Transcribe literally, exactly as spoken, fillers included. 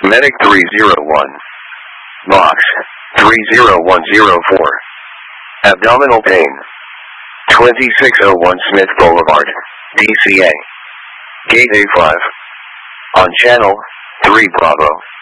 Medic three zero one. Box three zero one zero four. Abdominal pain. twenty-six oh one Smith Boulevard, D C A. Gate A five. On channel three Bravo.